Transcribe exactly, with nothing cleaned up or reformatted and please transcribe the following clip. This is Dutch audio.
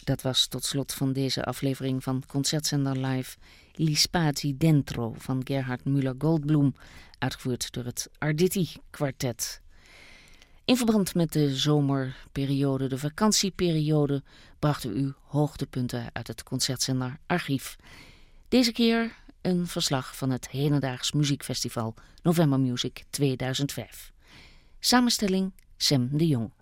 Dat was tot slot van deze aflevering van Concertzender Live Gli Spazi Dentro van Gerhard Müller-Goldbloem, uitgevoerd door het Arditi Quartet. In verband met de zomerperiode, de vakantieperiode, brachten we u hoogtepunten uit het Concertzender archief. Deze keer een verslag van het Hedendaags Muziekfestival November Music tweeduizend vijf. Samenstelling Sam de Jong.